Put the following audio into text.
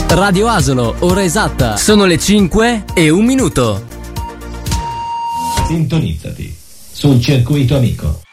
Radio Asolo, ora esatta. Sono le 5:01. Sintonizzati sul circuito amico.